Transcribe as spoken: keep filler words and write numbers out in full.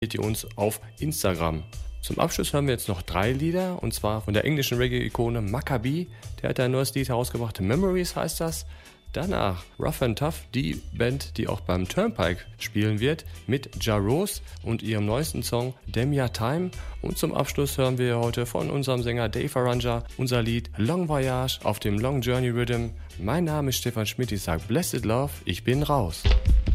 ihr uns auf Instagram. Zum Abschluss hören wir jetzt noch drei Lieder, und zwar von der englischen Reggae-Ikone Maccabi. Der hat ein neues Lied herausgebracht, Memories heißt das. Danach Rough and Tough, die Band, die auch beim Turnpike spielen wird, mit Ja Rose und ihrem neuesten Song Demia Time. Und zum Abschluss hören wir heute von unserem Sänger Dave Aranja unser Lied Long Voyage auf dem Long Journey Rhythm. Mein Name ist Stefan Schmidt, ich sage Blessed Love, ich bin raus.